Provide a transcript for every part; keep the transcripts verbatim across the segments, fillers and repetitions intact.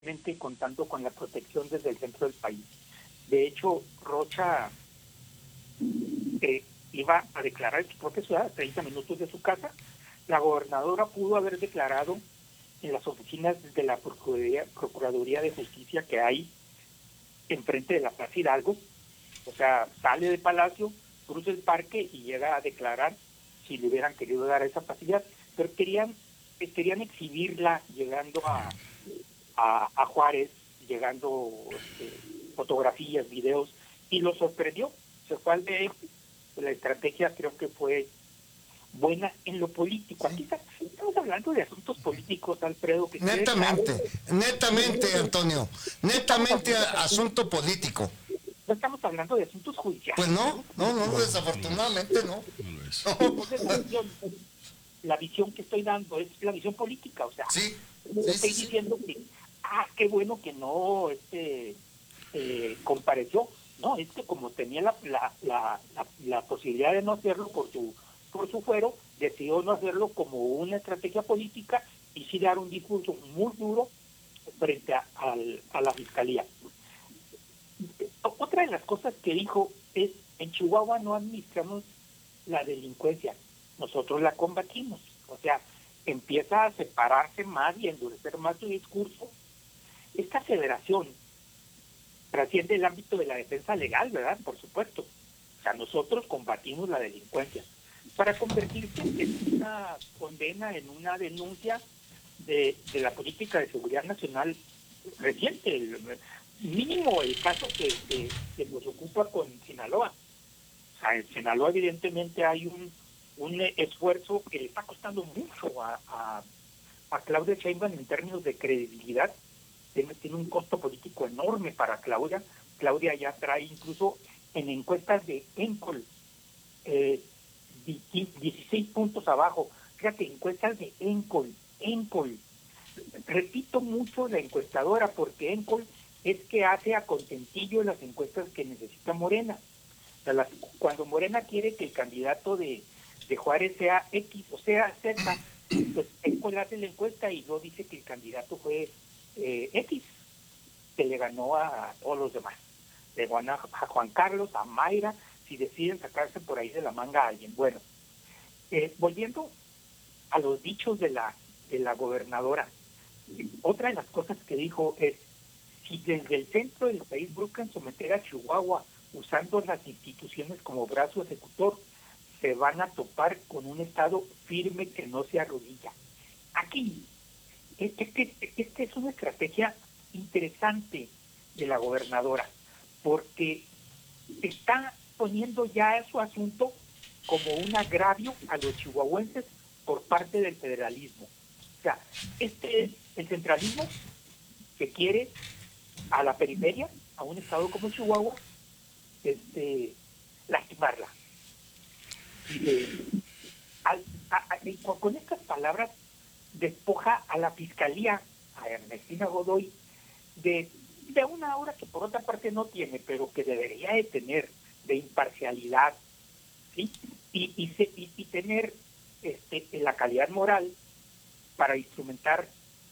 contando con la protección desde el centro del país. De hecho, Rocha eh, iba a declarar en su propia ciudad, a treinta minutos de su casa. La gobernadora pudo haber declarado en las oficinas de la Procuraduría, Procuraduría de Justicia que hay enfrente de la Plaza Hidalgo. O sea, sale del Palacio, cruza el parque y llega a declarar si le hubieran querido dar esa facilidad. Pero querían, querían exhibirla llegando a, a, a Juárez, llegando este, fotografías, videos, y lo sorprendió. Se fue al D F. La estrategia creo que fue buena en lo político. Aquí está, estamos hablando de asuntos políticos, Alfredo, que Netamente, claro, netamente, Antonio, no estamos netamente hablando de a, asuntos, asunto político. no estamos hablando de asuntos judiciales. Pues no, no, no, desafortunadamente no. Entonces la visión, la visión que estoy dando es la visión política, o sea, Sí, no sí, estoy sí, sí. diciendo que, ah, qué bueno que no este eh, compareció. No, es que como tenía la, la, la, la, la posibilidad de no hacerlo por su, por su fuero, decidió no hacerlo como una estrategia política y sí dar un discurso muy duro frente a, a, a la fiscalía. Otra de las cosas que dijo es, en Chihuahua no administramos la delincuencia, nosotros la combatimos. O sea, empieza a separarse más y a endurecer más su discurso. Esta federación trasciende el ámbito de la defensa legal, ¿verdad? Por supuesto. O sea, nosotros combatimos la delincuencia. Para convertirse en una condena, en una denuncia de, de la política de seguridad nacional reciente, el, mínimo el caso que, que, que nos ocupa con Sinaloa. O sea, en Sinaloa evidentemente hay un, un esfuerzo que le está costando mucho a, a, a Claudia Sheinbaum en términos de credibilidad. Tiene, tiene un costo político enorme para Claudia. Claudia ya trae incluso en encuestas de Encol eh, dieciséis puntos abajo. Fíjate, encuestas de Encol, Encol. Repito mucho la encuestadora porque Encol es que hace a contentillo las encuestas que necesita Morena. O sea, las, cuando Morena quiere que el candidato de, de Juárez sea X o sea Z, pues Encol hace la encuesta y no dice que el candidato fue eh, X, que le ganó a todos los demás. Le ganó a, a Juan Carlos, a Mayra, si deciden sacarse por ahí de la manga a alguien. Bueno, eh, volviendo a los dichos de la, de la gobernadora, otra de las cosas que dijo es, si desde el centro del país buscan someter a Chihuahua usando las instituciones como brazo ejecutor, se van a topar con un Estado firme que no se arrodilla. Aquí, esta este, este es una estrategia interesante de la gobernadora, porque está poniendo ya su asunto como un agravio a los chihuahuenses por parte del federalismo. O sea, este es el centralismo que quiere a la periferia, a un estado como Chihuahua, este, lastimarla. Eh, al, a, a, con estas palabras despoja a la fiscalía, a Ernestina Godoy, de, de una obra que por otra parte no tiene, pero que debería de tener, de imparcialidad, ¿sí? Y, y, se, y, y tener este, la calidad moral para instrumentar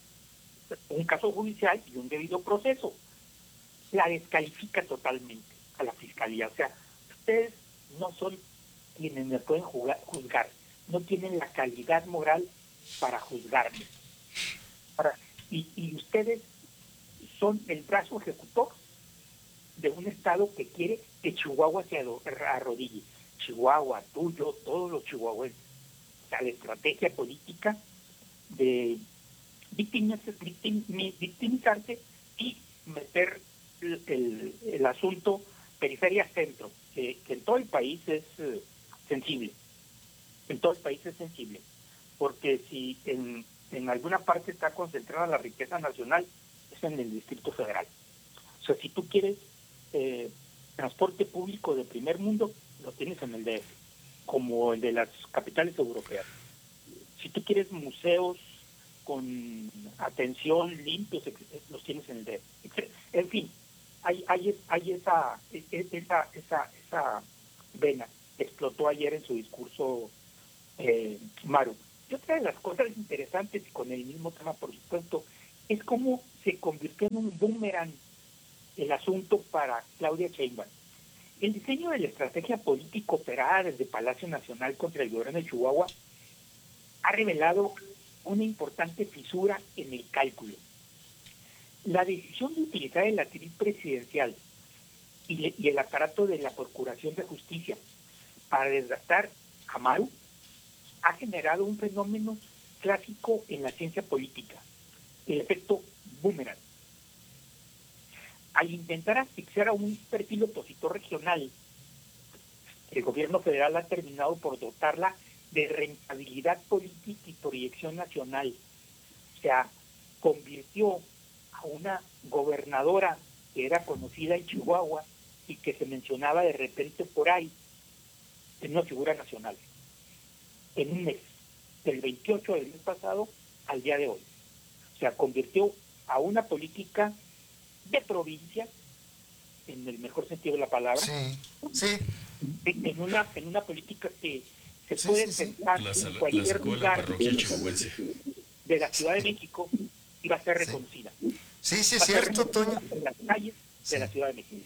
un caso judicial y un debido proceso. La descalifica totalmente a la fiscalía. O sea, ustedes no son quienes me pueden jugar, juzgar, no tienen la calidad moral para juzgarme. Para, y, y ustedes son el brazo ejecutor de un Estado que quiere que Chihuahua se arrodille. Chihuahua, tú, yo, todos los chihuahuenses. O sea, la estrategia política de victimizarse, victim, victimizarse y meter el, el, el asunto periferia-centro, que, que en todo el país es uh, sensible. En todo el país es sensible. Porque si en, en alguna parte está concentrada la riqueza nacional, es en el Distrito Federal. O sea, si tú quieres eh, transporte público de primer mundo, lo tienes en el D F, como el de las capitales europeas. Si tú quieres museos con atención limpios, los tienes en el D F. En fin, hay, hay, hay esa, esa, esa, esa vena. Explotó ayer en su discurso eh, Maru. Y otra de las cosas interesantes, con el mismo tema, por supuesto, es como se convirtió en un boomerang el asunto para Claudia Sheinbaum. El diseño de la estrategia política operada desde Palacio Nacional contra el gobierno de Chihuahua ha revelado una importante fisura en el cálculo. La decisión de utilizar el atril presidencial y, y el aparato de la Procuración de Justicia para desgastar a Maru ha generado un fenómeno clásico en la ciencia política, el efecto boomerang. Al intentar asfixiar a un perfil opositor regional, el gobierno federal ha terminado por dotarla de rentabilidad política y proyección nacional. O sea, convirtió a una gobernadora que era conocida en Chihuahua y que se mencionaba de repente por ahí en una figura nacional. En un mes, del veintiocho del mes pasado al día de hoy. O sea, convirtió a una política de provincia, en el mejor sentido de la palabra, Sí, sí. en una, en una política que se Sí, puede sí, sí. pensar La, en sala- la cualquier sacó de la lugar parroquia chihuahuense. de la Ciudad de México y va a ser Sí. reconocida. Sí, sí, es Va a ser cierto, reconocida Toño. en las calles Sí. de la Ciudad de México.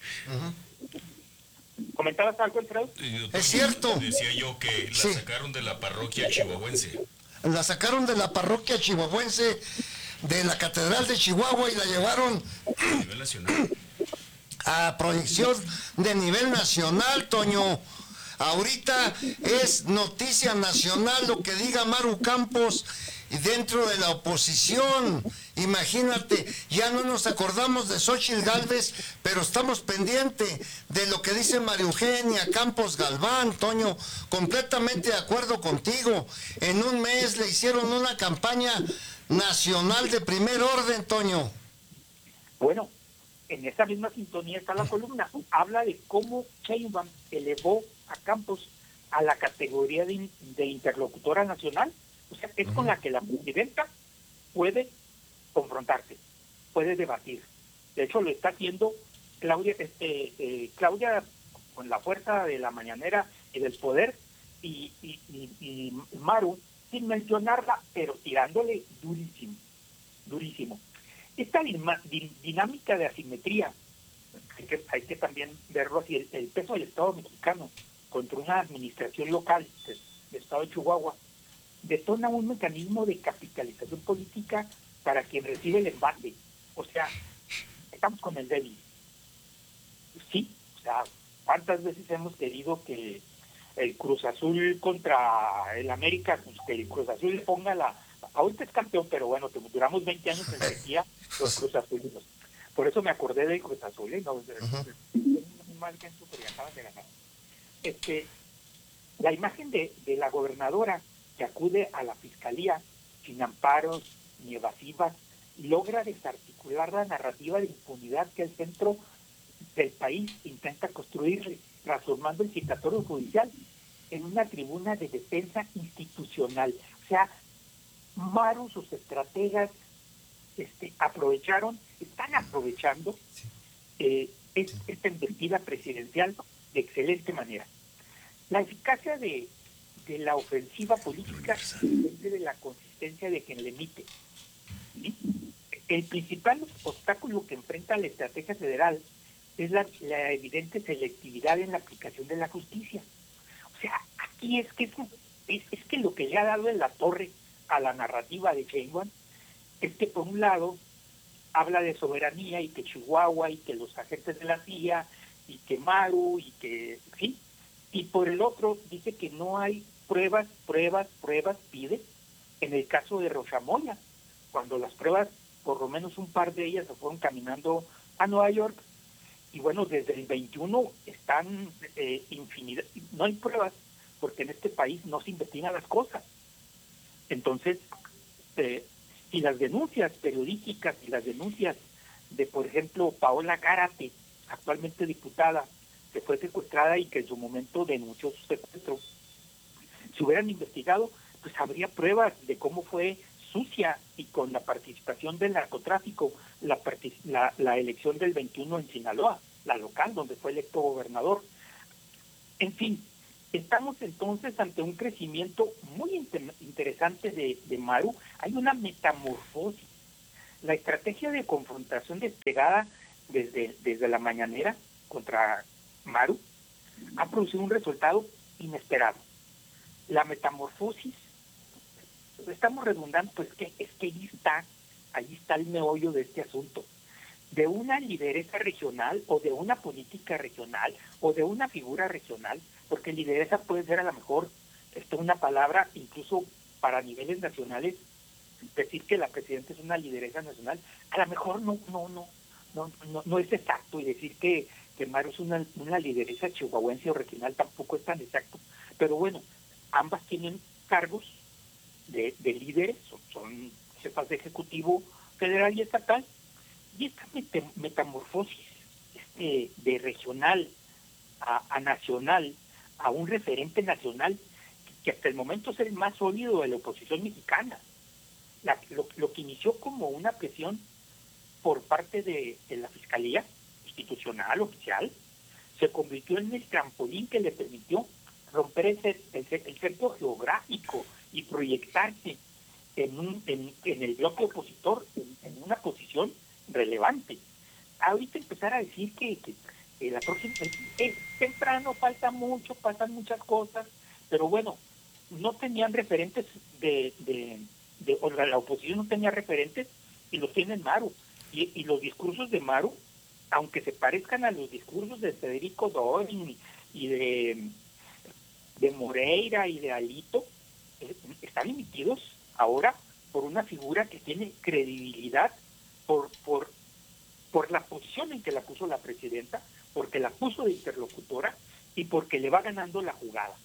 Ujú. ¿Comentabas algo, Alfredo? Eh, Es cierto. Decía yo que la Sí. sacaron de la parroquia chihuahuense. La sacaron de la parroquia chihuahuense de la Catedral de Chihuahua y la llevaron A nivel nacional. a proyección de nivel nacional, Toño. Ahorita es noticia nacional lo que diga Maru Campos y dentro de la oposición. Imagínate, ya no nos acordamos de Xóchitl Gálvez, pero estamos pendientes de lo que dice María Eugenia Campos Galván, Toño. Completamente de acuerdo contigo. En un mes le hicieron una campaña nacional de primer orden, Toño. Bueno, en esa misma sintonía está la columna. Habla de cómo Sheinbaum elevó a Campos a la categoría de, de interlocutora nacional. O sea, es con la que la presidenta puede confrontarse, puede debatir. De hecho, lo está haciendo Claudia, este, eh, Claudia con la fuerza de la mañanera y del poder, y, y, y, y Maru, sin mencionarla, pero tirándole durísimo, durísimo. Esta dinámica de asimetría, hay que, hay que también verlo así, el, el peso del Estado mexicano contra una administración local del, del Estado de Chihuahua, detona un mecanismo de capitalización política para quien recibe el embate. O sea, estamos con el débil. Sí, o sea, ¿cuántas veces hemos querido que el Cruz Azul contra el América, pues que el Cruz Azul le ponga la... Ahorita es campeón, pero bueno, que duramos veinte años en sequía los Cruz Azulinos. Por eso me acordé del Cruz Azul, ¿eh? No, es un mal que porque acaban de ganar. Este, la imagen de, de la gobernadora que acude a la fiscalía sin amparos ni evasivas logra desarticular la narrativa de impunidad que el centro del país intenta construir, transformando el citatorio judicial en una tribuna de defensa institucional. O sea, Maru, sus estrategas, este, aprovecharon, están aprovechando eh, es, esta investida presidencial de excelente manera. La eficacia de, de la ofensiva política depende de la consistencia de quien le emite. ¿Sí? El principal obstáculo que enfrenta la estrategia federal es la, la evidente selectividad en la aplicación de la justicia. O sea, aquí es que es, es, es que lo que le ha dado en la torre a la narrativa de Sheinbaum es que por un lado habla de soberanía y que Chihuahua y que los agentes de la C I A y que Maru y que sí, y por el otro dice que no hay pruebas, pruebas, pruebas, pide en el caso de Rochamoya, cuando las pruebas, por lo menos un par de ellas se fueron caminando a Nueva York, y bueno, desde el veintiuno están eh, infinidad, no hay pruebas, porque en este país no se investigan las cosas. Entonces, eh, si las denuncias periodísticas y las denuncias de, por ejemplo, Paola Gárate, actualmente diputada, que fue secuestrada y que en su momento denunció su secuestro, si hubieran investigado, pues habría pruebas de cómo fue sucia y con la participación del narcotráfico la, la, la elección del veintiuno en Sinaloa, la local, donde fue electo gobernador. En fin, estamos entonces ante un crecimiento muy inter interesante de, de Maru. Hay una metamorfosis. la estrategia de confrontación desplegada desde, desde la mañanera contra Maru ha producido un resultado inesperado. La metamorfosis, estamos redundando, pues que es que ahí está, ahí está el meollo de este asunto. De una lideresa regional o de una política regional o de una figura regional, porque lideresa puede ser a lo mejor esto una palabra incluso para niveles nacionales, decir que la presidenta es una lideresa nacional, a lo mejor no no no no no, no es exacto, y decir que, que Maru es una, una lideresa chihuahuense o regional tampoco es tan exacto, pero bueno, ambas tienen cargos de, de líderes, son, son jefas de ejecutivo federal y estatal, y esta met- metamorfosis este, de regional a, a nacional, a un referente nacional, que hasta el momento es el más sólido de la oposición mexicana. La, lo, lo que inició como una presión por parte de, de la Fiscalía Institucional Oficial, se convirtió en el trampolín que le permitió romper el, cer- el, cer- el cerco geográfico y proyectarse en, un, en, en el bloque opositor, en, en una posición relevante. Ahorita empezar a decir que, que, que la próxima es, es temprano, falta mucho, pasan muchas cosas, pero bueno, no tenían referentes de, de, de o la, la oposición no tenía referentes y los tiene Maru. Y, y los discursos de Maru, aunque se parezcan a los discursos de Federico Dorin y de, de Moreira y de Alito, eh, están emitidos ahora por una figura que tiene credibilidad por, por, por la posición en que la puso la presidenta, porque la puso de interlocutora y porque le va ganando la jugada.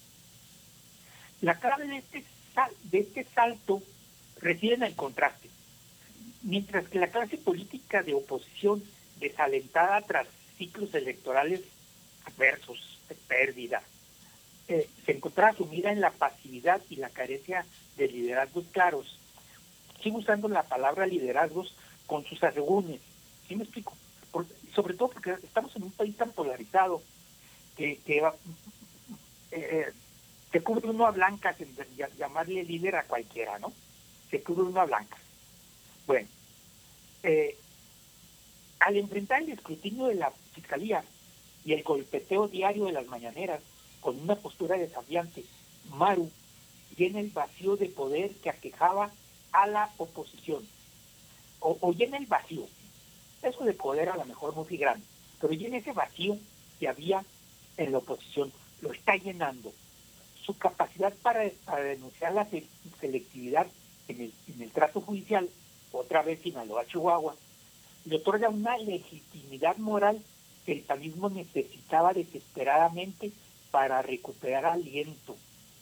La clave de este, sal, de este salto reside en el contraste. Mientras que la clase política de oposición, desalentada tras ciclos electorales adversos, de pérdida, eh, se encontraba sumida en la pasividad y la carencia de liderazgos claros. Sigo usando la palabra liderazgos con sus asegúnes. ¿Sí me explico? Por, sobre todo porque estamos en un país tan polarizado que, que va... Eh, se cubre uno a blancas en llamarle líder a cualquiera, ¿no? Se cubre uno a blancas. Bueno, eh, al enfrentar el escrutinio de la Fiscalía y el golpeteo diario de las mañaneras con una postura desafiante, Maru llena el vacío de poder que aquejaba a la oposición. O, o llena el vacío. Eso de poder a lo mejor muy grande, pero llena ese vacío que había en la oposición. Lo está llenando. Su capacidad para, para denunciar la selectividad en el, en el trato judicial, otra vez Sinaloa, Chihuahua, le otorga una legitimidad moral que el panismo necesitaba desesperadamente para recuperar aliento.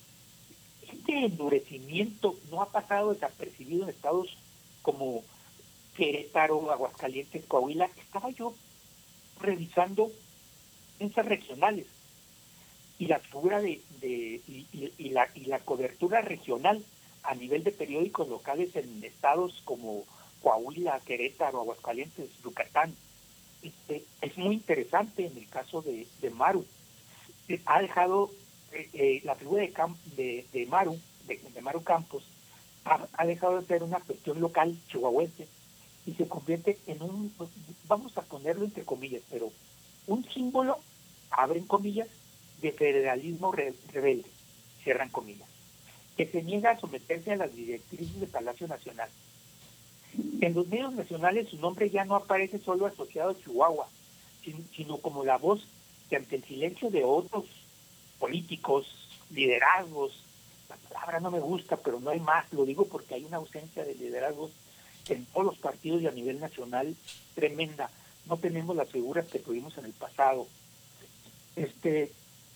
Este endurecimiento no ha pasado desapercibido en estados como Querétaro, Aguascalientes, Coahuila. Estaba yo revisando esas regionales y la figura de, de y, y, y la y la cobertura regional a nivel de periódicos locales en estados como Coahuila, Querétaro, Aguascalientes, Yucatán. Este, es muy interesante en el caso de, de Maru. Ha dejado eh, eh, la figura de, Cam, de, de Maru, de, de Maru Campos, ha, ha dejado de ser una cuestión local chihuahuense y se convierte en un, vamos a ponerlo entre comillas, pero un símbolo, abren comillas, de federalismo re, rebelde, cierran comillas, que se niega a someterse a las directrices del Palacio Nacional. En los medios nacionales su nombre ya no aparece solo asociado a Chihuahua, sino, sino como la voz que ante el silencio de otros políticos, liderazgos, la palabra no me gusta, pero no hay más, lo digo porque hay una ausencia de liderazgos en todos los partidos y a nivel nacional tremenda. No tenemos las figuras que tuvimos en el pasado. Este,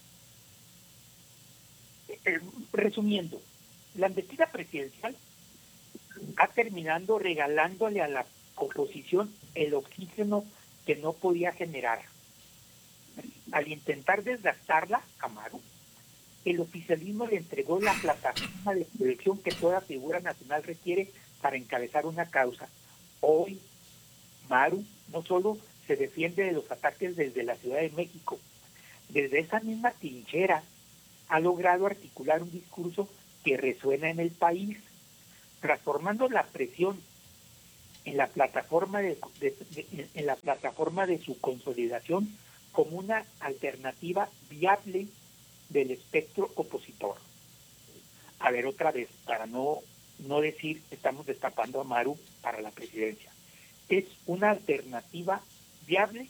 eh, resumiendo, la investida presidencial ha terminado regalándole a la oposición el oxígeno que no podía generar. Al intentar desgastarla, Amaru, el oficialismo le entregó la plataforma de proyección que toda figura nacional requiere para encabezar una causa. Hoy, Maru no solo se defiende de los ataques desde la Ciudad de México, desde esa misma trinchera ha logrado articular un discurso que resuena en el país, transformando la presión en la plataforma de, de, de, en la plataforma de su consolidación como una alternativa viable del espectro opositor. A ver, otra vez, para no, no decir que estamos destapando a Maru para la presidencia. Es una alternativa viable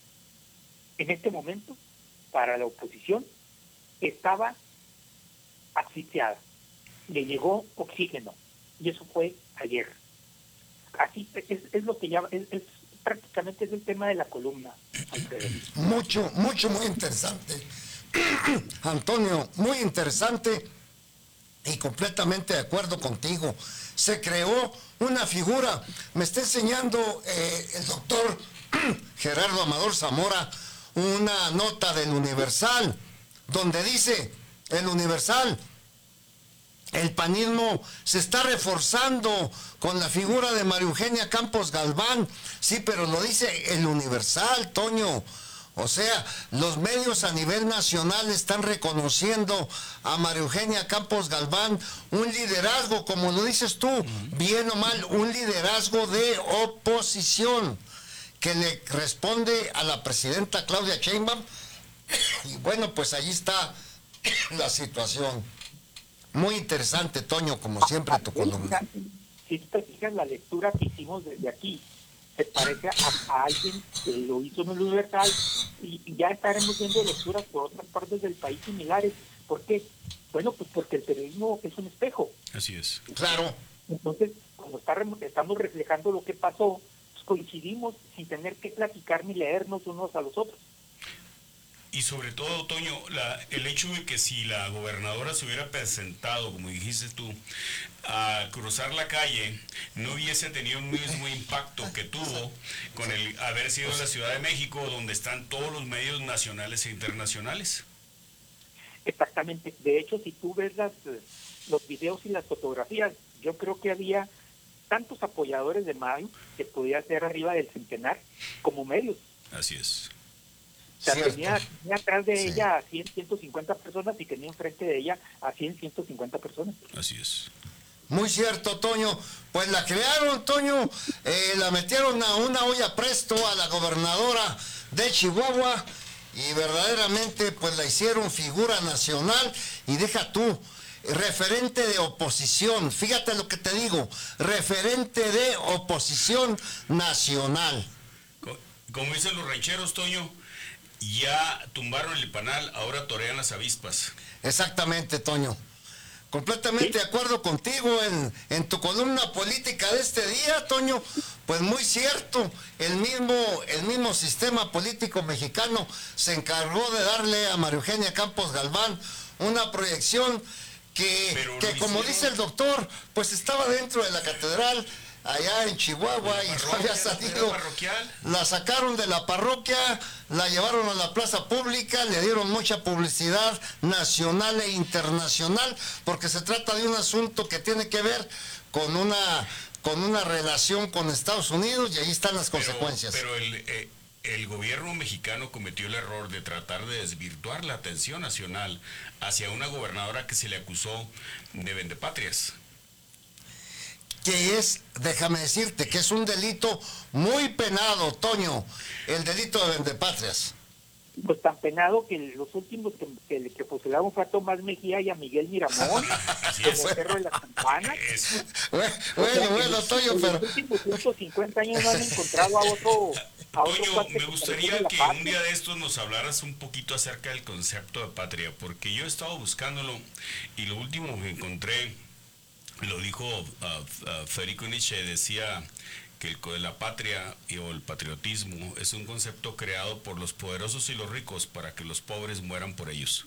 en este momento para la oposición. Estaba asfixiada, le llegó oxígeno, y eso fue ayer. Así es, es lo que ya es, es prácticamente es el tema de la columna, Alfredo. Mucho, mucho, muy interesante. Antonio, muy interesante y completamente de acuerdo contigo. Se creó una figura, me está enseñando eh, el doctor Gerardo Amador Zamora una nota del Universal, donde dice, el Universal, el panismo se está reforzando con la figura de María Eugenia Campos Galván. Sí, pero lo dice el Universal, Toño. O sea, los medios a nivel nacional están reconociendo a María Eugenia Campos Galván un liderazgo, como lo dices tú, bien o mal, un liderazgo de oposición que le responde a la presidenta Claudia Sheinbaum. Y bueno, pues allí está la situación. Muy interesante, Toño, como siempre, tu columna. Si te fijas, la lectura que hicimos desde aquí se parece a, a alguien que lo hizo en el Universal, y, y ya estaremos viendo lecturas por otras partes del país similares. ¿Por qué? Bueno, pues porque el periodismo es un espejo. Así es. Claro. Entonces, cuando está, estamos reflejando lo que pasó, pues coincidimos sin tener que platicar ni leernos unos a los otros. Y sobre todo, Toño, la, el hecho de que si la gobernadora se hubiera presentado, como dijiste tú, a cruzar la calle, no hubiese tenido el mismo impacto que tuvo con el haber sido en la Ciudad de México, donde están todos los medios nacionales e internacionales. Exactamente. De hecho, si tú ves las, los videos y las fotografías, yo creo que había tantos apoyadores de Mayo, que podía ser arriba del centenar, como medios. Así es. O sea, tenía, tenía atrás de sí. ella a cien, ciento cincuenta personas y tenía enfrente de ella a cien, ciento cincuenta personas. Así es. Muy cierto, Toño. Pues la crearon, Toño, eh, la metieron a una olla presto a la gobernadora de Chihuahua y verdaderamente pues la hicieron figura nacional. Y deja tú, referente de oposición, fíjate lo que te digo, referente de oposición nacional. Como dicen los rancheros, Toño, ya tumbaron el panal, ahora torean las avispas. Exactamente, Toño. Completamente ¿Sí? de acuerdo contigo en, en tu columna política de este día, Toño. Pues muy cierto, el mismo, el mismo sistema político mexicano se encargó de darle a María Eugenia Campos Galván una proyección que, que como dice el doctor, pues estaba dentro de la catedral allá en Chihuahua y no había salido. La sacaron de la parroquia, la llevaron a la plaza pública, le dieron mucha publicidad nacional e internacional, porque se trata de un asunto que tiene que ver con una con una relación con Estados Unidos, y ahí están las pero, consecuencias. Pero el, eh, el gobierno mexicano cometió el error de tratar de desvirtuar la atención nacional hacia una gobernadora que se le acusó de vendepatrias. Que es, déjame decirte, que es un delito muy penado, Toño, el delito de vendepatrias. Pues tan penado que los últimos que, que, que fusilaron fue a Tomás Mejía y a Miguel Miramón, como Cerro de la Campana. Bueno, bueno, o sea, bueno en, Toño, en pero... los últimos ciento cincuenta años no han encontrado a otro... A Toño, otro me gustaría que un día de estos nos hablaras un poquito acerca del concepto de patria, porque yo he estado buscándolo y lo último que encontré... Lo dijo uh, uh, Federico Nietzsche, decía que el, la patria y, o el patriotismo es un concepto creado por los poderosos y los ricos para que los pobres mueran por ellos.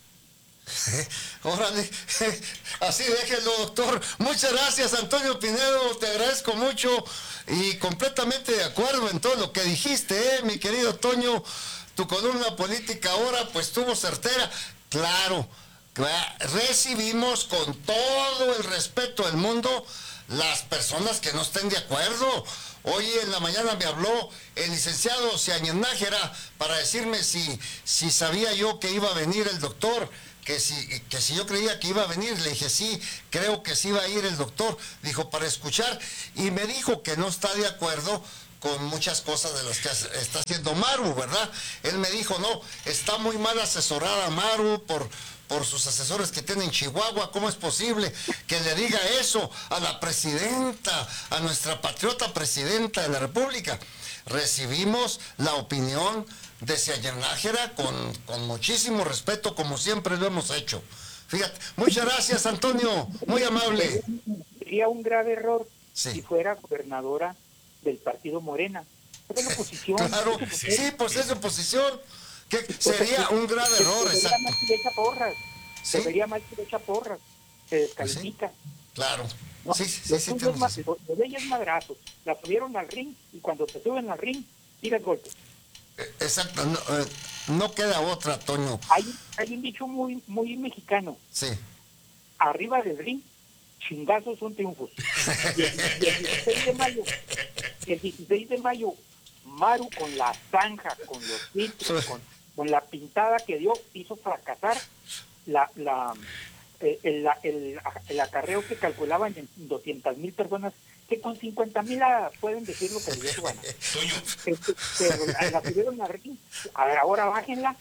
Órale, así déjelo, doctor. Muchas gracias, Antonio Pinedo, te agradezco mucho y completamente de acuerdo en todo lo que dijiste, ¿eh? Mi querido Toño, tu columna política ahora pues estuvo certera, claro. Recibimos con todo el respeto del mundo las personas que no estén de acuerdo. Hoy en la mañana me habló el licenciado Ciañez Nájera para decirme si, si sabía yo que iba a venir el doctor que si, que si yo creía que iba a venir. Le dije, sí, creo que sí va a ir el doctor. Dijo, para escuchar. Y me dijo que no está de acuerdo con muchas cosas de las que está haciendo Maru, ¿verdad? Él me dijo, no, está muy mal asesorada Maru por, por sus asesores que tiene en Chihuahua. ¿Cómo es posible que le diga eso a la presidenta, a nuestra patriota presidenta de la República? Recibimos la opinión de Cianya Nájera con, con muchísimo respeto, como siempre lo hemos hecho. Fíjate, muchas gracias, Antonio, muy amable. Sería un grave error sí. si fuera gobernadora del partido Morena. Es oposición. Claro, es sí, sí, pues es oposición. Que sería un grave error, se exacto. Más que le echa porras. ¿Sí? Se vería mal que le echa porras. Se descalifica. ¿Sí? Claro. No, sí, sí, los sí, suyos ma- sí. los de ella es madrazos. La subieron al ring y cuando te suben al ring, tiras golpes. Exacto, no, eh, no queda otra, Toño. Hay, hay un dicho muy, muy mexicano. Sí. Arriba del ring, chingazos son triunfos. Y el, y el dieciséis de mayo, el dieciséis de mayo, Maru con la zanja, con los filtros, con, con la pintada que dio, hizo fracasar la, la, eh, el, el, el acarreo que calculaban en doscientas mil personas, que con cincuenta mil pueden decir lo que les dio su gana. Toño. Este, pero la, la subieron a ring. A ver, ahora bájenla.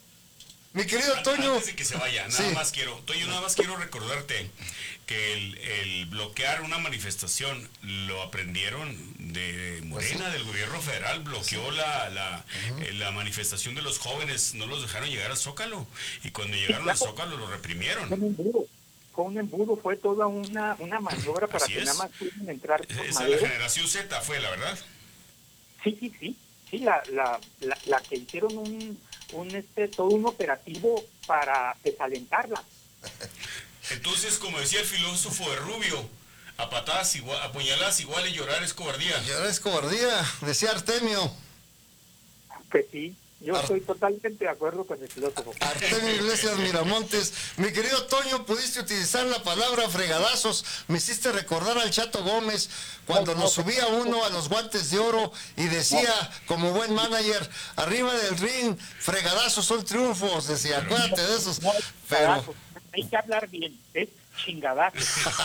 Mi querido Toño. Antes de que se vaya, nada sí. más quiero, Toño, nada más quiero recordarte que el, el bloquear una manifestación lo aprendieron de Morena, pues sí. del gobierno federal, bloqueó sí. la, la, uh-huh. eh, la manifestación de los jóvenes, no los dejaron llegar al Zócalo, y cuando llegaron sí, claro. al Zócalo lo reprimieron. Fue un embudo, fue un embudo, fue toda una, una maniobra para Así que es. nada más pudieran entrar por Esa Madero. La generación Z fue, la verdad. Sí, sí, sí, sí, la, la, la, la que hicieron un, un este, todo un operativo para desalentarla. Entonces, como decía el filósofo de Rubio, a patadas igual, a puñaladas igual y llorar es cobardía. Llorar es cobardía, decía Artemio. Pues sí, yo Ar- estoy totalmente de acuerdo con el filósofo. Artemio Iglesias Miramontes. Mi querido Toño, pudiste utilizar la palabra fregadazos. Me hiciste recordar al Chato Gómez cuando no, no, nos subía uno a los guantes de oro y decía, no. como buen manager, arriba del ring, fregadazos son triunfos. Decía, acuérdate de esos. No, Pero... hay que hablar bien, es chingadazo.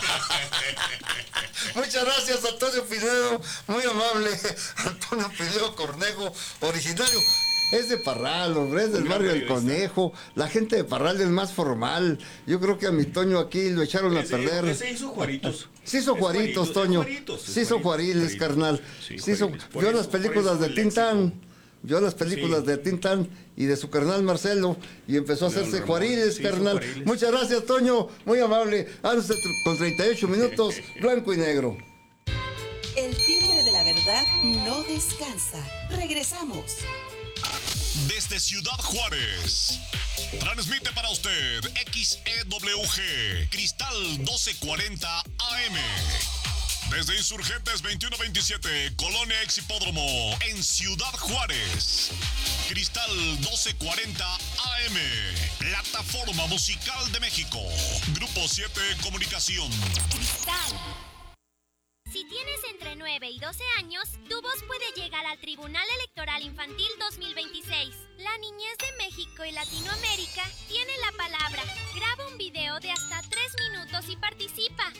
Muchas gracias, Antonio Pinedo, muy amable. Antonio Pinedo Cornejo, originario. Es de Parral, hombre, es del barrio del Conejo. La gente de Parral es más formal. Yo creo que a mi Toño aquí lo echaron a perder. Ese hizo Juaritos. Sí hizo Juaritos, Toño. Sí hizo Juariles, carnal. Sí hizo. Vio las películas de Tintán. Vio las películas sí. de Tintán y de su carnal Marcelo y empezó a hacerse Ramón, Juariles, sí, carnal. Juariles. Muchas gracias, Toño, muy amable. once con treinta y ocho minutos, blanco y negro. El timbre de la verdad no descansa. Regresamos. Desde Ciudad Juárez, transmite para usted X E W G, Cristal doce cuarenta A M. Desde Insurgentes veintiuno veintisiete, Colonia Ex Hipódromo, en Ciudad Juárez. Cristal doce cuarenta A M, Plataforma Musical de México. Grupo siete Comunicación. Cristal. Si tienes entre nueve y doce años, tu voz puede llegar al Tribunal Electoral Infantil dos mil veintiséis. La niñez de México y Latinoamérica tiene la palabra. Graba un video de hasta tres minutos y participa.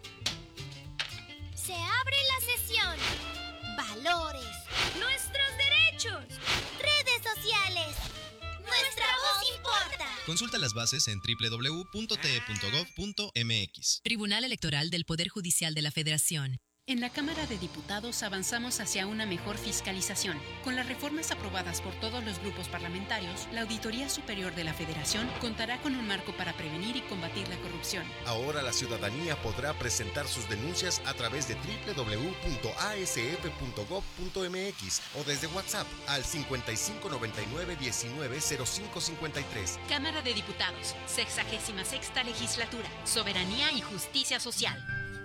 Se abre la sesión. Valores. Nuestros derechos. Redes sociales. Nuestra voz importa. Consulta las bases en doble u doble u doble u punto t e punto gov punto m x. Tribunal Electoral del Poder Judicial de la Federación. En la Cámara de Diputados avanzamos hacia una mejor fiscalización. Con las reformas aprobadas por todos los grupos parlamentarios, la Auditoría Superior de la Federación contará con un marco para prevenir y combatir la corrupción. Ahora la ciudadanía podrá presentar sus denuncias a través de doble u doble u doble u punto a s f punto gov punto m x o desde WhatsApp al cincuenta y cinco noventa y nueve diecinueve cero cinco cincuenta y tres. Cámara de Diputados, sexagésima sexta legislatura, soberanía y justicia social.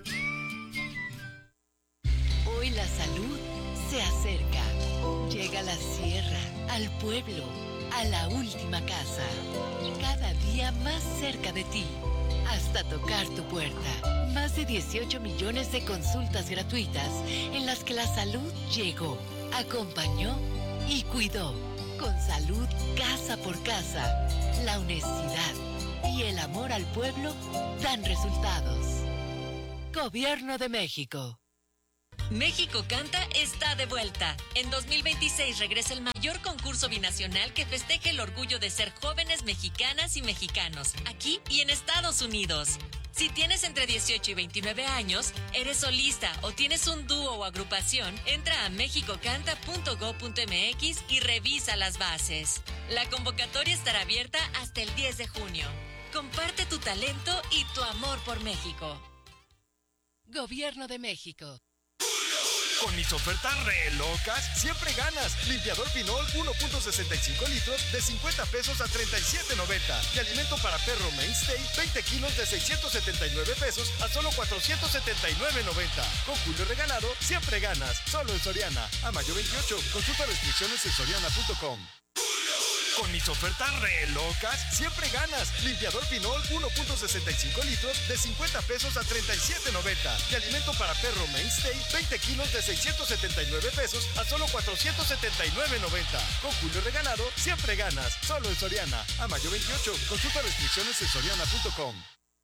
Hoy la salud se acerca. Llega a la sierra, al pueblo, a la última casa. Cada día más cerca de ti, hasta tocar tu puerta. Más de dieciocho millones de consultas gratuitas en las que la salud llegó, acompañó y cuidó. Con salud casa por casa, la honestidad y el amor al pueblo dan resultados. Gobierno de México. México Canta está de vuelta. En dos mil veintiséis regresa el mayor concurso binacional que festeja el orgullo de ser jóvenes mexicanas y mexicanos, aquí y en Estados Unidos. Si tienes entre dieciocho y veintinueve años, eres solista o tienes un dúo o agrupación, entra a mexico canta punto gob punto eme equis y revisa las bases. La convocatoria estará abierta hasta el diez de junio. Comparte tu talento y tu amor por México. Gobierno de México. Con mis ofertas re locas, siempre ganas. Limpiador Pinol uno punto sesenta y cinco litros de cincuenta pesos a treinta y siete noventa. Y alimento para perro Mainstay, veinte kilos de seiscientos setenta y nueve pesos a solo cuatrocientos setenta y nueve noventa. Con Julio Regalado, siempre ganas. Solo en Soriana. A mayo veintiocho. Consulta restricciones en soriana punto com. Con mis ofertas re locas, siempre ganas. Limpiador Pinol uno punto sesenta y cinco litros de cincuenta pesos a treinta y siete noventa. Y alimento para perro Mainstay, veinte kilos de seiscientos setenta y nueve pesos a solo cuatrocientos setenta y nueve noventa. Con Julio Regalado, siempre ganas. Solo en Soriana. A mayo veintiocho. Consulta restricciones en soriana punto com.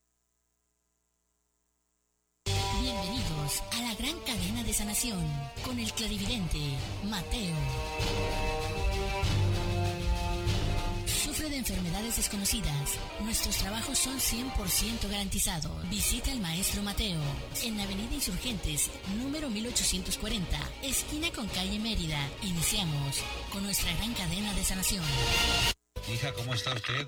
Bienvenidos a la gran cadena de sanación con el clarividente Mateo. Sufre de enfermedades desconocidas. Nuestros trabajos son cien por ciento garantizados. Visita al maestro Mateo en la avenida Insurgentes, número mil ochocientos cuarenta, esquina con calle Mérida. Iniciamos con nuestra gran cadena de sanación. Hija, ¿cómo está usted?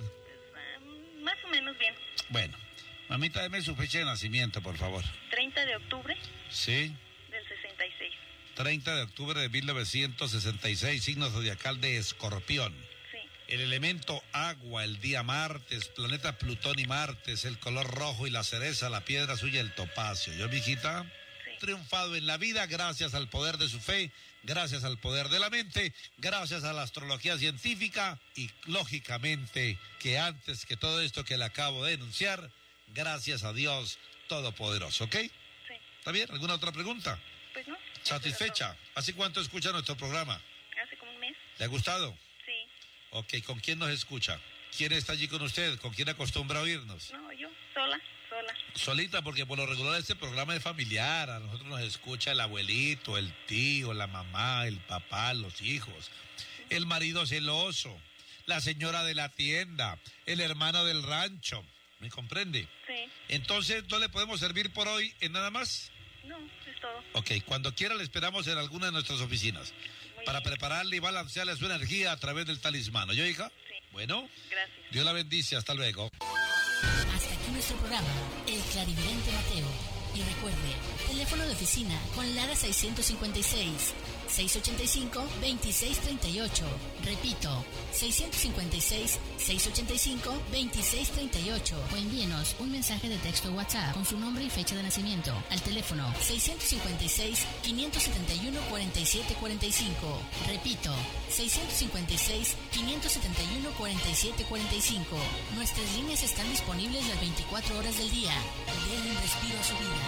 Uh, más o menos bien. Bueno, mamita, deme su fecha de nacimiento, por favor. treinta de octubre Sí. del sesenta y seis. treinta de octubre de mil novecientos sesenta y seis, signo zodiacal de Escorpión. El elemento agua, el día martes, planeta Plutón y Martes, el color rojo y la cereza, la piedra suya, el topacio. ¿Yo, mijita? Sí. Triunfado en la vida gracias al poder de su fe, gracias al poder de la mente, gracias a la astrología científica y, lógicamente, que antes que todo esto que le acabo de enunciar, gracias a Dios Todopoderoso, ¿ok? Sí. ¿Está bien? ¿Alguna otra pregunta? Pues no. ¿Satisfecha? ¿Hace cuánto escucha nuestro programa? Hace como un mes. ¿Le ha gustado? Sí. Ok, ¿con quién nos escucha? ¿Quién está allí con usted? ¿Con quién acostumbra a oírnos? No, yo, sola, sola. Solita, porque por lo regular este programa es familiar. A nosotros nos escucha el abuelito, el tío, la mamá, el papá, los hijos, el marido celoso, la señora de la tienda, el hermano del rancho. ¿Me comprende? Sí. Entonces, ¿no le podemos servir por hoy en nada más? No, es todo. Ok, cuando quiera le esperamos en alguna de nuestras oficinas. Muy para bien. Prepararle y balancearle su energía a través del talismán. ¿Yo, hija? Sí. Bueno. Gracias. Dios la bendice. Hasta luego. Hasta aquí nuestro programa, El Clarividente Mateo. Y recuerde, teléfono de oficina con Lara seiscientos cincuenta y seis, seiscientos ochenta y cinco, veintiséis treinta y ocho. Repito, seiscientos cincuenta y seis, seiscientos ochenta y cinco, veintiséis treinta y ocho. O envíenos un mensaje de texto WhatsApp con su nombre y fecha de nacimiento al teléfono seiscientos cincuenta y seis, quinientos setenta y uno, cuarenta y siete cuarenta y cinco. Repito, seiscientos cincuenta y seis, quinientos setenta y uno, cuarenta y siete cuarenta y cinco. Nuestras líneas están disponibles las veinticuatro horas del día. Den un respiro a su vida.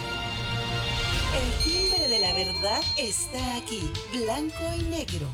El timbre de la verdad está aquí, blanco y negro.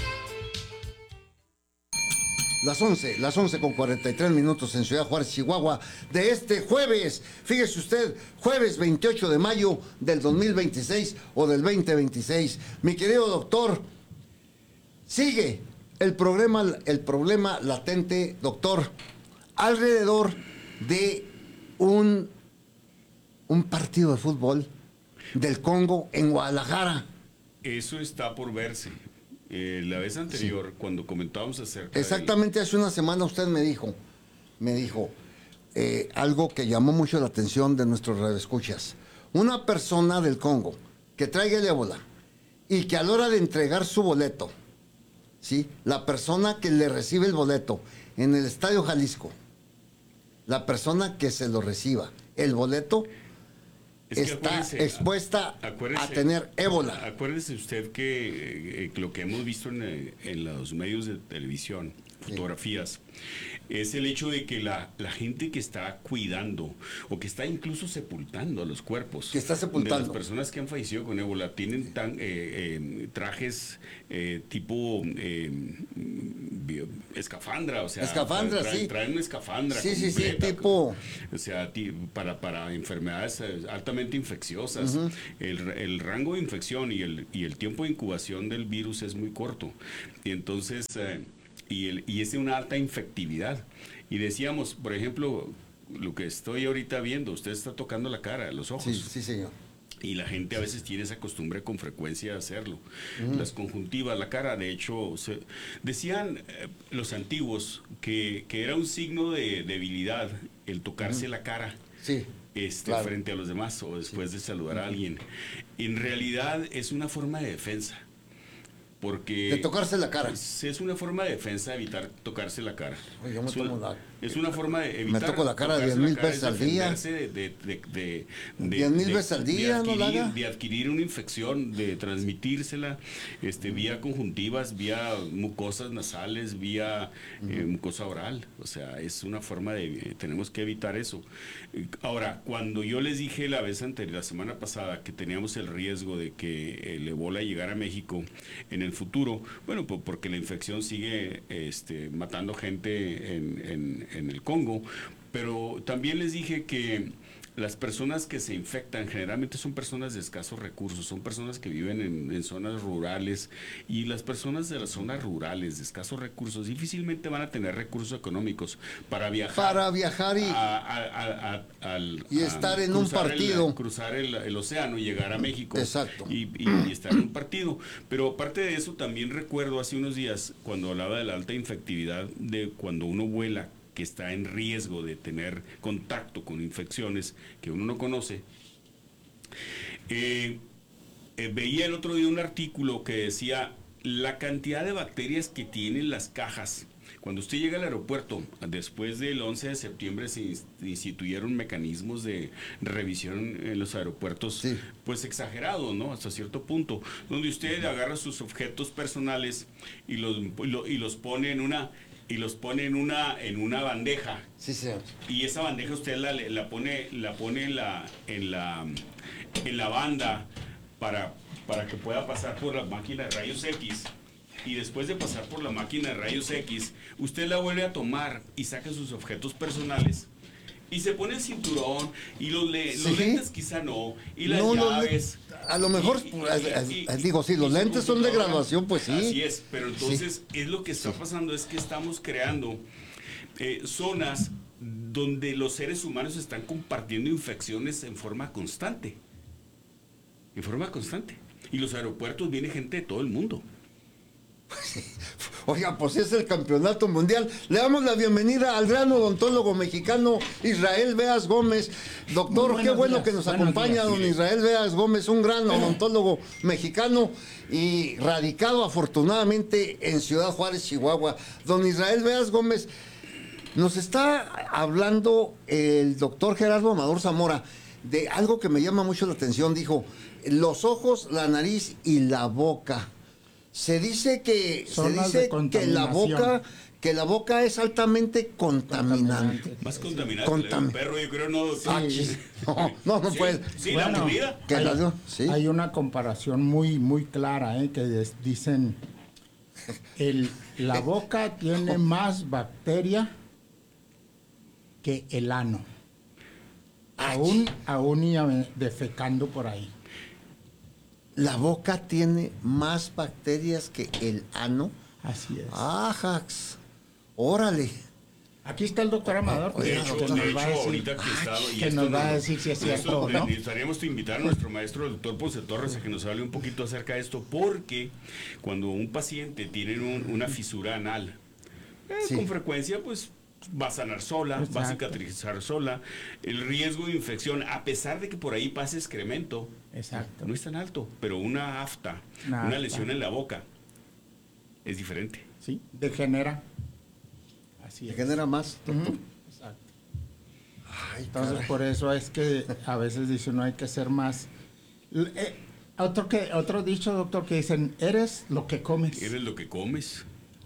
Las once, las once con cuarenta y tres minutos en Ciudad Juárez, Chihuahua, de este jueves. Fíjese usted, jueves veintiocho de mayo del dos mil veintiséis o del veinte veintiséis. Mi querido doctor, sigue el problema, el problema latente, doctor, alrededor de un, un partido de fútbol del Congo en Guadalajara. Eso está por verse. Eh, la vez anterior, sí, cuando comentábamos acerca Exactamente, del... hace una semana usted me dijo, me dijo eh, algo que llamó mucho la atención de nuestros radioescuchas. Una persona del Congo que traiga el ébola y que a la hora de entregar su boleto, ¿sí?, la persona que le recibe el boleto en el Estadio Jalisco, la persona que se lo reciba, el boleto, es está expuesta a tener ébola. Acuérdese usted que eh, lo que hemos visto en, en los medios de televisión, fotografías, sí, es el hecho de que la, la gente que está cuidando o que está incluso sepultando a los cuerpos que está sepultando. de las personas que han fallecido con ébola tienen tan, eh, eh, trajes eh, tipo eh, escafandra, o sea, escafandra, traen, sí. traen una escafandra sí, completa, sí, sí, tipo, o sea, para, para enfermedades altamente infecciosas. Uh-huh. el, el rango de infección y el, y el tiempo de incubación del virus es muy corto, y entonces, eh, y, el, y es de una alta infectividad. Y decíamos, por ejemplo, lo que estoy ahorita viendo, usted está tocando la cara, los ojos. Sí, sí, señor. Y la gente a veces tiene esa costumbre con frecuencia de hacerlo. Mm. Las conjuntivas, la cara, de hecho, se, decían eh, los antiguos que, que era un signo de debilidad el tocarse mm. la cara. Sí. Este, claro. frente a los demás o después sí. de saludar a alguien. En realidad es una forma de defensa. Porque de tocarse la cara. Es, es una forma de defensa evitar tocarse la cara. Oye, yo me es, una, tomo la... es una forma de evitar. Me toco la cara diez mil veces al día. De, de, de, de, diez mil veces al día, de adquirir, ¿no la haga? De adquirir una infección, de transmitírsela este, vía conjuntivas, vía mucosas nasales, vía uh-huh. eh, mucosa oral. O sea, es una forma de. Eh, tenemos que evitar eso. Ahora, cuando yo les dije la vez anterior, la semana pasada, que teníamos el riesgo de que el ébola llegara a México en el futuro, bueno, pues porque la infección sigue este, matando gente en, en, en el Congo, pero también les dije que las personas que se infectan generalmente son personas de escasos recursos, son personas que viven en, en zonas rurales, y las personas de las zonas rurales de escasos recursos difícilmente van a tener recursos económicos para viajar. Para viajar y, a, a, a, a, al, y estar en un partido. El, cruzar el, el océano y llegar a México. Exacto. Y, y, y estar en un partido. Pero aparte de eso, también recuerdo hace unos días, cuando hablaba de la alta infectividad, de cuando uno vuela, que está en riesgo de tener contacto con infecciones que uno no conoce. Eh, eh, veía el otro día un artículo que decía la cantidad de bacterias que tienen las cajas. Cuando usted llega al aeropuerto, después del once de septiembre se instituyeron mecanismos de revisión en los aeropuertos, sí. pues exagerados, ¿no? Hasta cierto punto, donde usted agarra sus objetos personales y los, y los pone en una... y los pone en una en una bandeja. Sí, señor. Y esa bandeja usted la, la pone la pone en la en la en la banda para para que pueda pasar por la máquina de rayos X. Y después de pasar por la máquina de rayos X, usted la vuelve a tomar y saca sus objetos personales y se pone el cinturón y los, le, ¿Sí? los lentes quizá no, y las no, llaves. No, a lo mejor, y, y, y, digo, sí, los lentes son de graduación, pues sí. Así es, pero entonces sí. es lo que está pasando, es que estamos creando eh, zonas donde los seres humanos están compartiendo infecciones en forma constante. En forma constante. Y los aeropuertos viene gente de todo el mundo. Oiga, pues es el campeonato mundial. Le damos la bienvenida al gran odontólogo mexicano Israel Beas Gómez. Doctor, qué bueno días, que nos acompaña días, don sí. Israel Beas Gómez, un gran odontólogo mexicano y radicado afortunadamente en Ciudad Juárez, Chihuahua. Don Israel Beas Gómez, nos está hablando el doctor Gerardo Amador Zamora de algo que me llama mucho la atención. Dijo, los ojos, la nariz y la boca. Se dice que se dice que la boca que la boca es altamente contaminante. Más contaminante. Contam- el perro, yo creo, no. Sí. No, no, no sí, puede. Sí, bueno, la mordida. Hay, la, ¿sí? hay una comparación muy muy clara, ¿eh? Que es, dicen el la boca tiene más bacteria que el ano. Aún aún iba defecando por ahí. La boca tiene más bacterias que el ano. Así es. Ajax. Órale. Aquí está el doctor Amador. De que, hecho, que de nos hecho va a decir, ahorita que, está, y que nos no, va a decir si es cierto o no. Necesitaríamos invitar a nuestro maestro, el doctor Ponce Torres, a que nos hable un poquito acerca de esto, porque cuando un paciente tiene un, una fisura anal, eh, sí. con frecuencia, pues va a sanar sola, Exacto. va a cicatrizar sola. El riesgo de infección, a pesar de que por ahí pase excremento, Exacto. no es tan alto, pero una afta, una, una afta. lesión en la boca, es diferente. Sí, degenera. Así es. Degenera más. Uh-huh. Exacto. Ay, Entonces, caray. por eso es que a veces dicen, no hay que ser más... Eh, otro, que, otro dicho, doctor, que dicen, eres lo que comes. Eres lo que comes.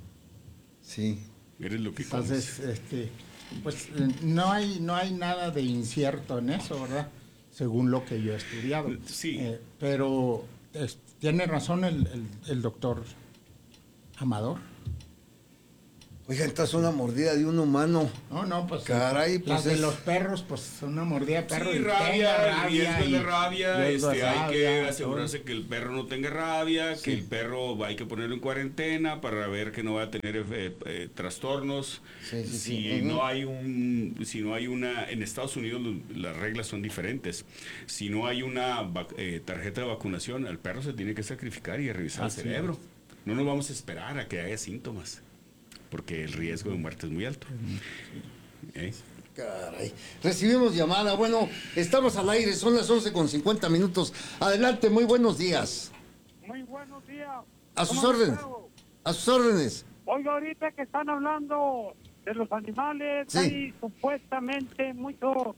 Sí. Eres lo que Entonces, comes. este, pues no hay, no hay nada de incierto en eso, ¿verdad? Según lo que yo he estudiado. Sí. Eh, pero es, tiene razón el, el, el doctor Amador. Oiga, entonces una mordida de un humano. No, no, pues. Caray, pues las es... de los perros, pues una mordida de perro. Sí, y rabia, tenga riesgo y- de rabia, riesgo este, de hay rabia, que asegurarse que el perro no tenga rabia, Sí. que el perro hay que ponerlo en cuarentena para ver que no va a tener eh, eh, trastornos. Sí, sí, si sí. no Ujú. hay un, si no hay una, en Estados Unidos lo- las reglas son diferentes. Si no hay una vac- eh, tarjeta de vacunación, al perro se tiene que sacrificar y revisar Así el cerebro. No nos vamos a esperar a que haya síntomas, porque el riesgo de muerte es muy alto. ¿Eh? Caray. Recibimos llamada. Bueno, estamos al aire, son las once con cincuenta minutos. Adelante, muy buenos días. Muy buenos días. A sus ¿Cómo órdenes. estás? A sus órdenes. Oiga, ahorita que están hablando de los animales, Sí. hay supuestamente mucho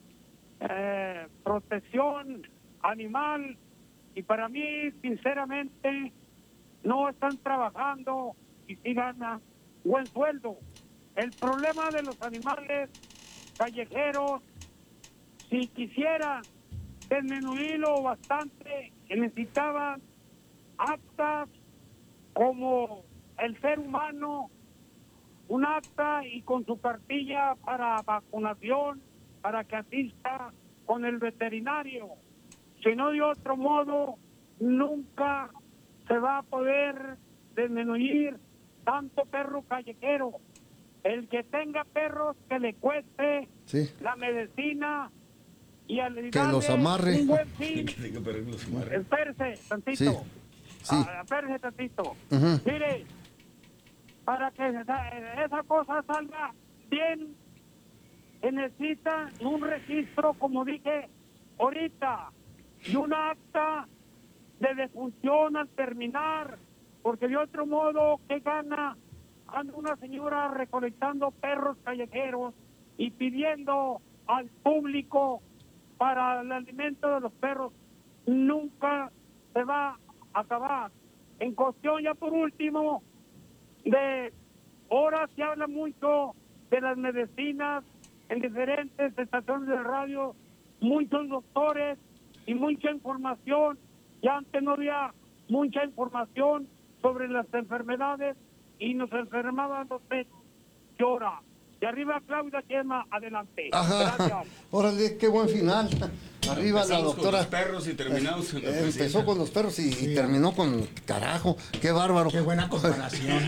eh, protección animal y para mí, sinceramente, no están trabajando y sí ganan buen sueldo. El problema de los animales callejeros, si quisieran disminuirlo bastante, que necesitaban actas como el ser humano, un acta y con su cartilla para vacunación, para que asista con el veterinario. Si no, de otro modo, nunca se va a poder disminuir tanto perro callejero. El que tenga perros que le cueste Sí. la medicina y al Que los amarre. un buen fin. Que tenga perro que los amarre. Espérese tantito. Sí. Sí. Ah, espérese tantito. Ujú. Mire, para que esa, esa cosa salga bien, se necesita un registro, como dije ahorita, y una acta de defunción al terminar, porque de otro modo, ¿qué gana? Anda una señora recolectando perros callejeros y pidiendo al público para el alimento de los perros. Nunca se va a acabar. En cuestión, ya por último, de ahora se habla mucho de las medicinas en diferentes estaciones de radio, muchos doctores y mucha información. Ya antes no había mucha información sobre las enfermedades y nos enfermaban los peces. Llora. De arriba, Claudia Chema, adelante. Ajá. Gracias. Órale, qué buen final. Arriba la Empezamos doctora. con los perros y terminamos con la Eh, empezó presidenta. con los perros y, y terminó con carajo. Qué bárbaro. Qué buena comparación.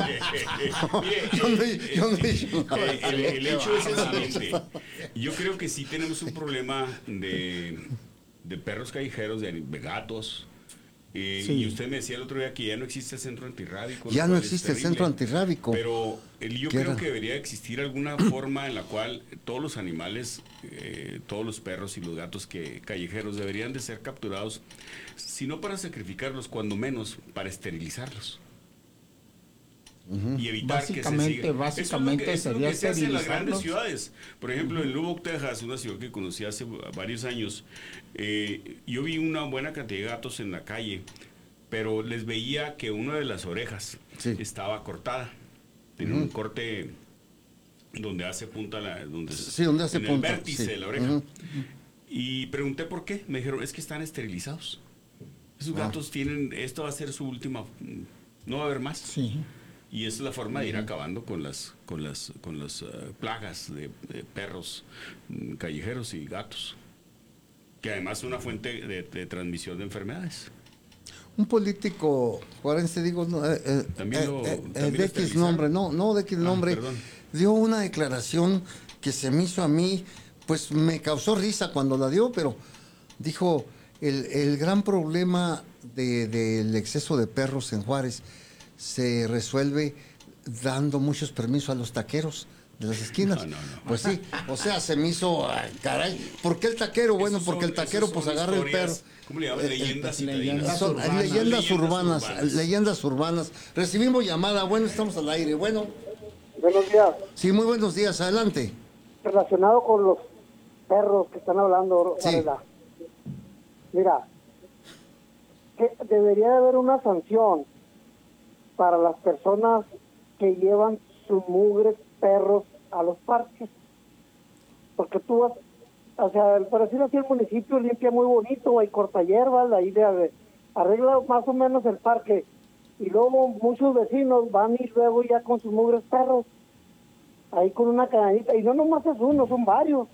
Yo no he- yo no he dicho nada. Eh, el, el hecho es el siguiente. Yo creo que sí tenemos un problema de, de perros callejeros, de, de gatos. Eh, Sí. Y usted me decía el otro día que ya no existe el centro antirrábico. Ya lo no cual es existe el terrible. centro antirrábico. Pero el- yo ¿Qué creo era? que debería existir alguna forma en la cual todos los animales, eh, todos los perros y los gatos que callejeros deberían de ser capturados, si no para sacrificarlos, cuando menos para esterilizarlos. Y evitar Básicamente, que se siga. básicamente eso es lo sería que, eso es lo que se hace en las grandes esterilizarlos. ciudades. Por ejemplo, en Lubbock, Texas, una ciudad que conocí hace varios años, eh, yo vi una buena cantidad de gatos en la calle, pero les veía que una de las orejas estaba cortada. Tenía un Ujú. corte donde hace punta la, donde, Sí, donde hace en punta, el vértice sí. de la oreja. Ujú. Y pregunté por qué. Me dijeron, es que están esterilizados. Esos Ah. gatos tienen, esto va a ser su última, no va a haber más. Sí. Y esa es la forma de ir Ujú. acabando con las con las con las eh, plagas de, de perros mm, callejeros y gatos, que además es una fuente de, de transmisión de enfermedades. Un político juarense, digo, no, eh, eh, También eh, lo- eh, también eh, lo de X esterilizaron. nombre, no, no de X Ah, nombre, perdón. dio una declaración que se me hizo a mí, pues me causó risa cuando la dio, pero dijo, el, el gran problema de- del exceso de perros en Juárez se resuelve dando muchos permisos a los taqueros de las esquinas. No, no, no. Pues sí, o sea, se me hizo, ay, caray, ¿por qué el taquero? Bueno, Esos porque son- el taquero esos pues son agarra el perro. historias, ¿cómo le llaman? Eh, Leyendas eh, citadinas. Son urbanas. leyendas Leyendas urbanas, urbanas. leyendas urbanas. Recibimos llamada, bueno, estamos al aire, bueno. Buenos días. Sí, muy buenos días, adelante. Relacionado con los perros que están hablando, Sí. Varela. Mira, que debería de haber una sanción para las personas que llevan sus mugres perros a los parques. Porque tú vas, o sea, por decirlo así, el municipio limpia muy bonito, hay corta hierbas, ahí de, arregla más o menos el parque. y luego muchos vecinos van y luego ya con sus mugres perros, ahí con una cadenita, y no nomás es uno, son varios,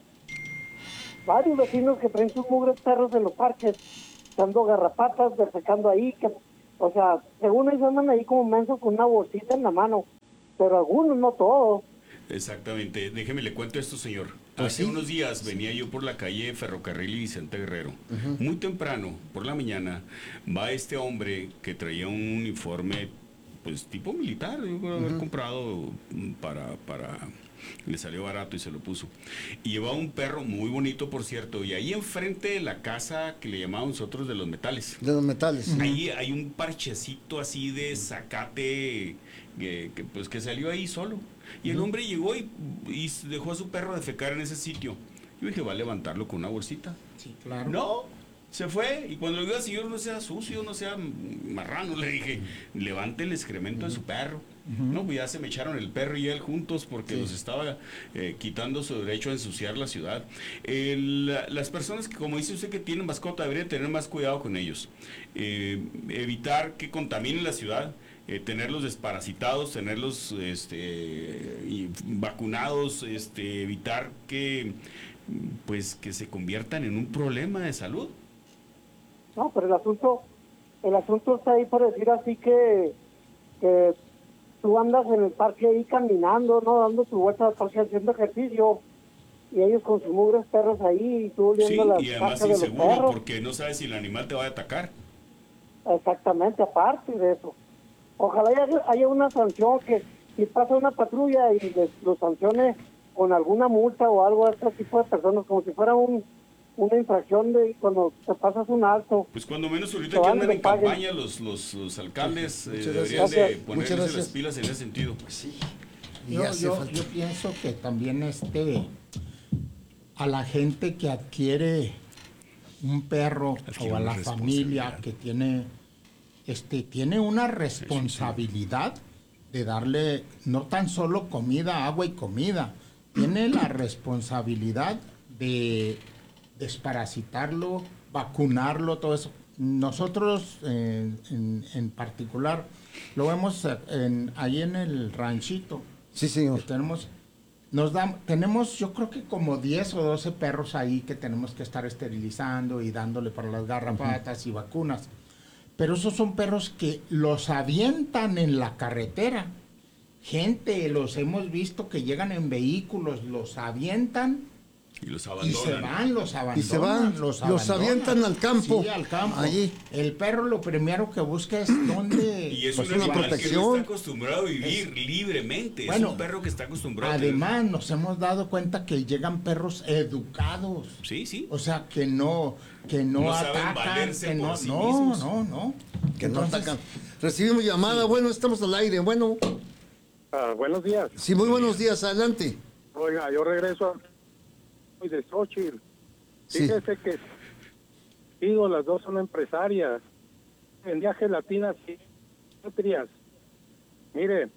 varios vecinos que traen sus mugres perros en los parques, dando garrapatas, defecando ahí, que, o sea, según ellos andan ahí como mensos con una bolsita en la mano, pero algunos, no todos. Exactamente. Déjeme le cuento esto, señor. Pues Hace sí. unos días venía yo por la calle Ferrocarril y Vicente Guerrero. Muy temprano, por la mañana, va este hombre que traía un uniforme, pues tipo militar. Yo creo haber comprado para, para... Le salió barato y se lo puso. Y llevaba un perro muy bonito, por cierto. Y ahí enfrente de la casa que le llamamos nosotros de los metales. De los metales. Ahí hay un parchecito así de zacate que, que, pues que salió ahí solo. Y el hombre llegó y, y dejó a su perro defecar en ese sitio. Yo dije, va a levantarlo con una bolsita. Sí, claro. No, se fue. Y cuando le digo al señor, no sea sucio, no sea marrano, le dije, levante el excremento de su perro. No, pues ya se me echaron el perro y él juntos porque Sí. los estaba eh, quitando su derecho a ensuciar la ciudad. El, las personas que, como dice usted, que tienen mascota, deberían tener más cuidado con ellos. Eh, evitar que contaminen la ciudad. Eh, tenerlos desparasitados, tenerlos este, y vacunados, este, evitar que pues que se conviertan en un problema de salud. No, pero el asunto, el asunto está ahí por decir así que, que tú andas en el parque ahí caminando, ¿no? Dando tu vuelta al parque haciendo ejercicio, y ellos con sus mugres perros ahí, y tú Sí, oliendo las y además cacas de los inseguro perros. porque no sabes si el animal te va a atacar. Exactamente, aparte de eso. Ojalá haya, haya una sanción que si pasa una patrulla y les, los sancione con alguna multa o algo a este tipo de personas, como si fuera un, una infracción de cuando te pasas un alto. Pues cuando menos ahorita Que que van andan y en paguen. campaña los, los, los alcaldes eh, Muchas deberían gracias. de ponerse Muchas gracias. las pilas en ese sentido. Y Yo, hace yo, falta. yo pienso que también este a la gente que adquiere un perro Adquiere o a una la familia que tiene este tiene una responsabilidad de darle no tan solo comida, agua y comida, tiene la responsabilidad de desparasitarlo, vacunarlo, todo eso. Nosotros eh, en, en particular lo vemos en, ahí en el ranchito. Sí, señor. Que tenemos, nos dan, tenemos yo creo que como diez o doce perros ahí que tenemos que estar esterilizando y dándole para las garrapatas y vacunas. Pero esos son perros que los avientan en la carretera. Gente, los hemos visto que llegan en vehículos, los avientan Y los y abandonan. se van, los abandonan. Y se van, los, los abandonan. avientan al campo. Sí, al campo. Allí. El perro lo primero que busca es dónde... Y es Pues un una animal que no protección. está acostumbrado a vivir libremente. Bueno, es un perro que está acostumbrado a tener- Además, nos hemos dado cuenta que llegan perros educados. Sí, sí. O sea, que no, que no, No saben atacan, valerse que no, por sí no, mismos. no, no. Que no Entonces, atacan. Recibimos llamada. Bueno, estamos al aire. Bueno, Ah, buenos días. sí, muy buenos días. Adelante. Oiga, yo regreso a de Xochitl. Sí. Fíjese que digo, las dos son empresarias. Vendía gelatinas y nutrias. Mire,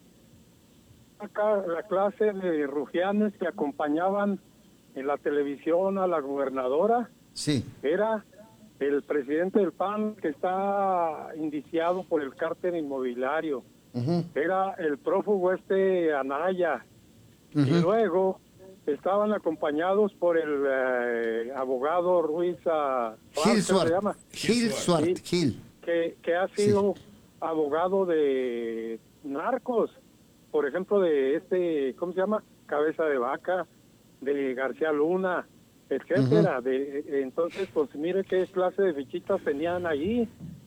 acá la clase de rufianes que acompañaban en la televisión a la gobernadora Sí. era el presidente del P A N que está indiciado por el cártel inmobiliario. Ujú. Era el prófugo este Anaya. Y Ujú. luego estaban acompañados por el eh, abogado Ruiz ah, ¿cómo Gil se Suart. llama? Gil Suart. Sí, Gil. que, que ha sido abogado de narcos, por ejemplo de este, ¿cómo se llama? Cabeza de Vaca, de García Luna, etcétera. De, entonces, pues mire qué clase de fichitas tenían ahí.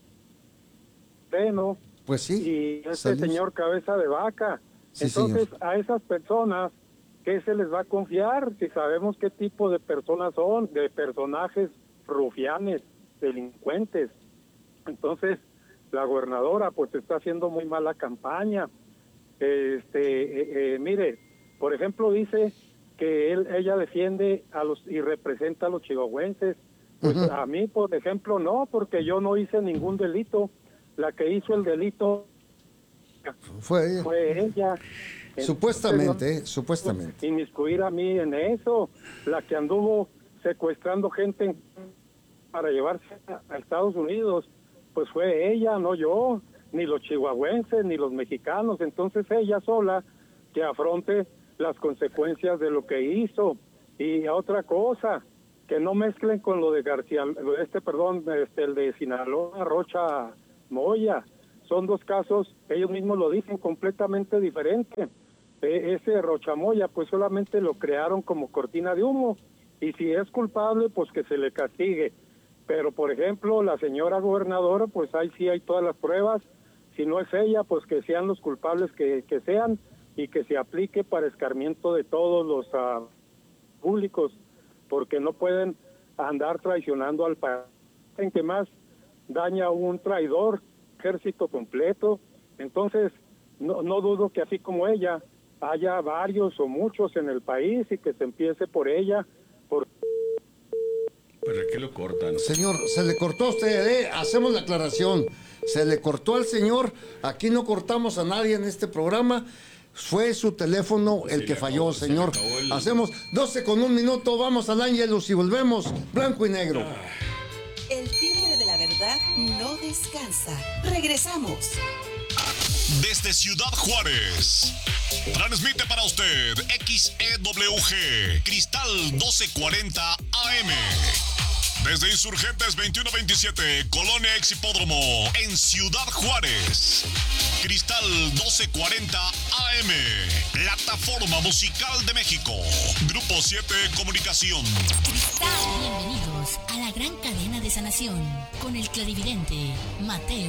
Bueno, Pues sí. y este Saludos. señor Cabeza de Vaca. Sí, Entonces, señor. a esas personas, ¿qué se les va a confiar? Si sabemos qué tipo de personas son, de personajes rufianes, delincuentes. Entonces, la gobernadora pues está haciendo muy mala campaña. Este, eh, eh, mire, por ejemplo, dice que él, ella defiende a los y representa a los chihuahuenses. Pues Ujú. a mí, por ejemplo, no, porque yo no hice ningún delito. La que hizo el delito Fue ella. fue ella. Supuestamente, Entonces, eh, supuestamente. no, inmiscuir a mí en eso. La que anduvo secuestrando gente en- para llevarse a, a Estados Unidos, pues fue ella, no yo. ni los chihuahuenses, ni los mexicanos. Entonces ella sola que afronte las consecuencias de lo que hizo. Y otra cosa, que no mezclen con lo de García, este, perdón, este, el de Sinaloa, Rocha Moya. Son dos casos, ellos mismos lo dicen, completamente diferentes. E- ese Rocha Moya, pues solamente lo crearon como cortina de humo. Y si es culpable, pues que se le castigue. Pero, por ejemplo, la señora gobernadora, pues ahí sí hay todas las pruebas. Si no es ella, pues que sean los culpables que, que sean y que se aplique para escarmiento de todos los uh, públicos, porque no pueden andar traicionando al país. ¿En qué más daña un traidor? Ejército completo. Entonces, no, no dudo que así como ella, haya varios o muchos en el país y que se empiece por ella. Por... ¿Para qué lo cortan? Señor, se le cortó a usted, ¿eh? Hacemos la aclaración. Se le cortó al señor. Aquí no cortamos a nadie en este programa. Fue su teléfono el Se que le falló, acabó- se señor. le acabó el- Hacemos doce con un minuto. Vamos al Ángelus y volvemos. Blanco y negro. El timbre de la verdad no descansa. Regresamos. Desde Ciudad Juárez, transmite para usted X E W G, Cristal doce cuarenta A M. Desde Insurgentes veintiuno veintisiete, Colonia Ex Hipódromo, en Ciudad Juárez. Cristal doce cuarenta A M, plataforma musical de México. Grupo siete Comunicación. Bienvenidos a la gran cadena de sanación con el clarividente Mateo.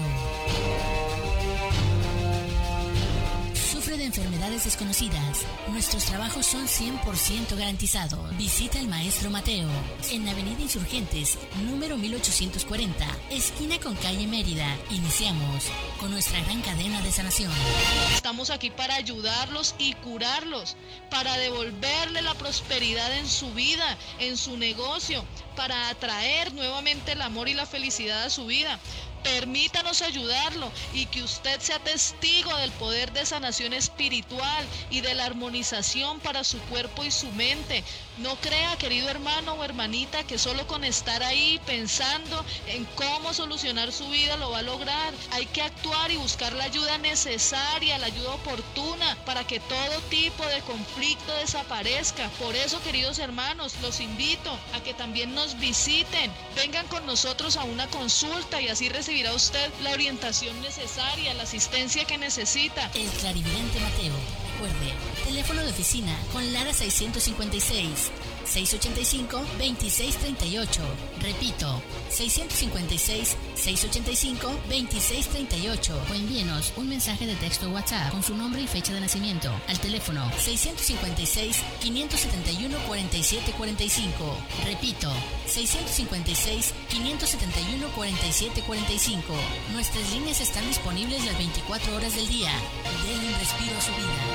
Sufre de enfermedades desconocidas. Nuestros trabajos son cien por ciento garantizados. Visita al maestro Mateo en Avenida Insurgentes, número mil ochocientos cuarenta, esquina con calle Mérida. Iniciamos con nuestra gran cadena de sanación. Estamos aquí para ayudarlos y curarlos, para devolverle la prosperidad en su vida, en su negocio, para atraer nuevamente el amor y la felicidad a su vida. Permítanos ayudarlo y que usted sea testigo del poder de sanación espiritual y de la armonización para su cuerpo y su mente. No crea, querido hermano o hermanita, que solo con estar ahí pensando en cómo solucionar su vida lo va a lograr. Hay que actuar y buscar la ayuda necesaria, la ayuda oportuna, para que todo tipo de conflicto desaparezca. Por eso, queridos hermanos, los invito a que también nos visiten. Vengan con nosotros a una consulta y así recibirá usted la orientación necesaria, la asistencia que necesita. El clarividente Mateo. Recuerde, teléfono de oficina con Lara seiscientos cincuenta y seis, seiscientos ochenta y cinco, veintiséis treinta y ocho. Repito, seiscientos cincuenta y seis, seiscientos ochenta y cinco, veintiséis treinta y ocho. O envíenos un mensaje de texto WhatsApp con su nombre y fecha de nacimiento al teléfono seiscientos cincuenta y seis, quinientos setenta y uno, cuarenta y siete cuarenta y cinco. Repito, seiscientos cincuenta y seis, quinientos setenta y uno, cuarenta y siete cuarenta y cinco. Nuestras líneas están disponibles las veinticuatro horas del día. Den un respiro a su vida.